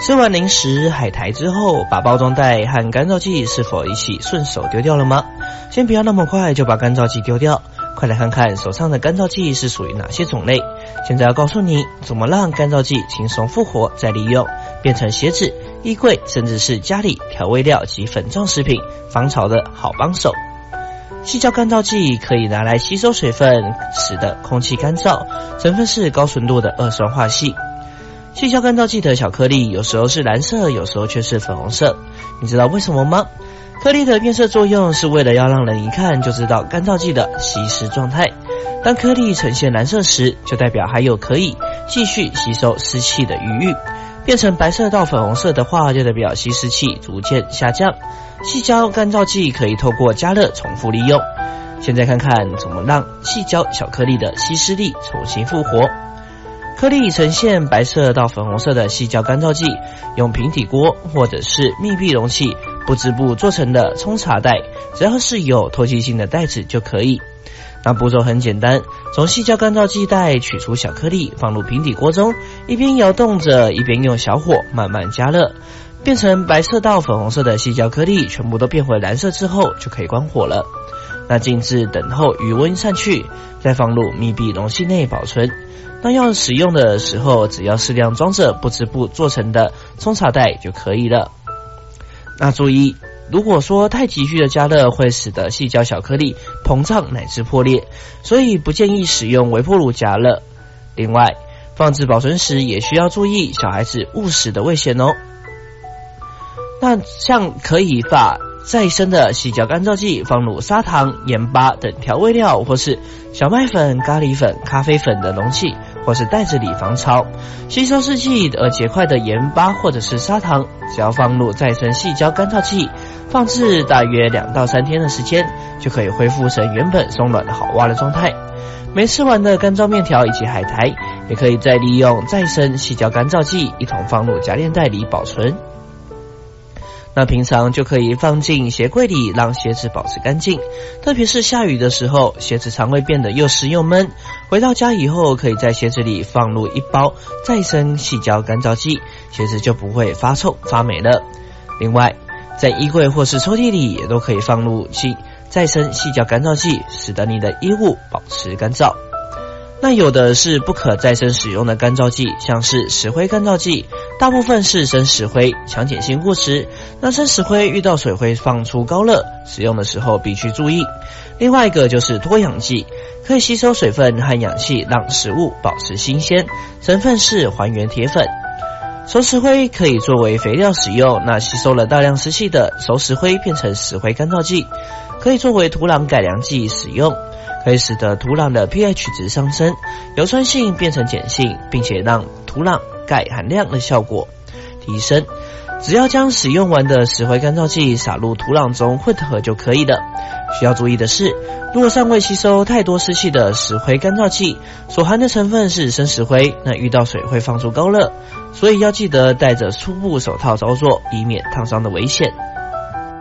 吃完零食海苔之后，把包装袋和干燥剂是否一起顺手丢掉了吗？先不要那么快就把干燥剂丢掉，快来看看手上的干燥剂是属于哪些种类。现在要告诉你怎么让干燥剂轻松复活再利用，变成鞋子、衣柜甚至是家里调味料及粉状食品防潮的好帮手。矽胶干燥剂可以拿来吸收水分，使得空气干燥，成分是高纯度的二酸化矽。矽胶干燥剂的小颗粒有时候是蓝色，有时候却是粉红色，你知道为什么吗？颗粒的变色作用是为了要让人一看就知道干燥剂的稀释状态。当颗粒呈现蓝色时，就代表还有可以继续吸收湿气的余裕；变成白色到粉红色的话，就代表吸湿气逐渐下降。矽胶干燥剂可以透过加热重复利用。现在看看怎么让矽胶小颗粒的吸湿力重新复活。颗粒呈现白色到粉红色的矽胶干燥剂，用平底锅或者是密闭容器不织布做成的冲茶袋，只要是有透气性的袋子就可以。那步骤很简单，从矽胶干燥剂袋取出小颗粒，放入平底锅中，一边摇动着，一边用小火慢慢加热，变成白色到粉红色的矽胶颗粒全部都变回蓝色之后，就可以关火了。那静置等候余温散去，再放入密闭容器内保存。那要使用的时候，只要适量装着不织布做成的冲茶袋就可以了。那注意，如果说太急剧的加热会使得矽胶小颗粒膨胀乃至破裂，所以不建议使用微波炉加热。另外，放置保存时也需要注意小孩子误食的危险哦。那像可以把再生的矽胶干燥剂放入砂糖、盐巴等调味料，或是小麦粉、咖喱粉、咖啡粉的容器或是袋子里防潮。吸收湿气而结块的盐巴或者是砂糖，只要放入再生矽胶干燥剂，放置大约2到3天的时间，就可以恢复成原本松软的好挖的状态。没吃完的干燥面条以及海苔，也可以再利用再生矽胶干燥剂一同放入夹链袋里保存。那平常就可以放进鞋柜里，让鞋子保持干净。特别是下雨的时候，鞋子常会变得又湿又闷。回到家以后，可以在鞋子里放入1包再生矽胶干燥剂，鞋子就不会发臭发霉了。另外，在衣柜或是抽屉里也都可以放入再生矽胶干燥剂，使得你的衣物保持干燥。那有的是不可再生使用的干燥剂，像是石灰干燥剂，大部分是生石灰，强碱性过时。那生石灰遇到水会放出高热，使用的时候必须注意。另外一个就是脱氧剂，可以吸收水分和氧气，让食物保持新鲜，成分是还原铁粉。熟石灰可以作为肥料使用，那吸收了大量湿气的熟石灰变成石灰干燥剂，可以作为土壤改良剂使用，可以使得土壤的 pH 值上升，由酸性变成碱性，并且让土壤钙含量的效果提升。只要将使用完的石灰干燥剂撒入土壤中混合就可以了。需要注意的是，如果尚未吸收太多湿气的石灰干燥剂，所含的成分是生石灰，那遇到水会放出高热，所以要记得戴着粗布手套操作，以免烫伤的危险。